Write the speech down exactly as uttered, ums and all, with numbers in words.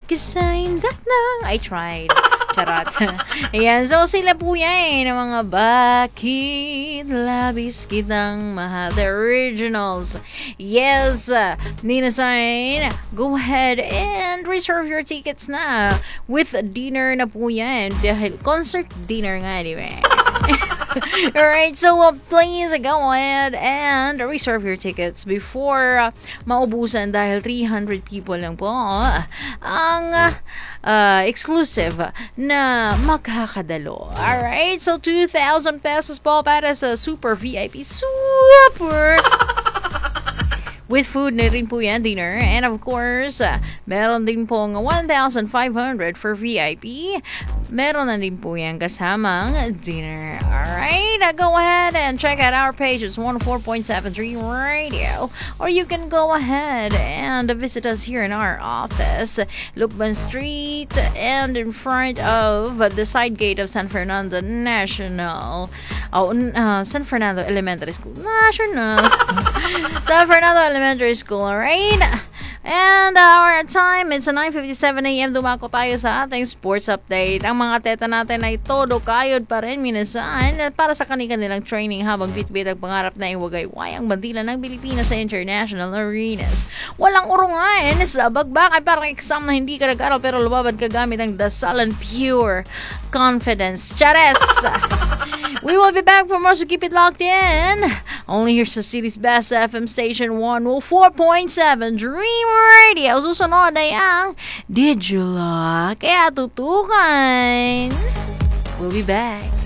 'cause I'm that lang. I tried. Charot. Ayan, so sila po yan ng mga Bakit Labis Kitang Mahal, the originals. Yes, uh, Nina Sign, go ahead and reserve your tickets na with dinner na po yan dahil concert dinner nga, di ba? Alright, so uh, please go ahead and reserve your tickets before uh, maubusan dahil three hundred people lang po ang uh, exclusive na makakadalo. Alright, so two thousand pesos po para sa Super V I P. Super! With food na rin po yan, dinner. And of course, uh, meron din pong one thousand five hundred for V I P. Meron na din po yan kasamang dinner. Alright, uh, go ahead and check out our page. It's one oh four point seven three Radio. Or you can go ahead and visit us here in our office. Lukban Street and in front of the side gate of San Fernando National. Oh, uh, San Fernando Elementary School. National. San Fernando Elementary School, alright? And our time, it's nine fifty-seven a.m. Dumako tayo sa ating sports update. Ang mga teta natin ay todo kayod pa rin minsan para sa kanilang training habang bitbit ang pangarap na iwagay-wayang bandila ng Pilipinas sa international arenas. Walang urungan sa bagbakay parang exam na hindi ka nag-aral pero lumabad ka gamit ang dasal and pure confidence. Chares! We will be back for more, so keep it locked in. Only here sa City's Best F M Station one oh four point seven Dream Radio. Susunod ay ang Did You Lock? Kaya tutukan. We'll be back.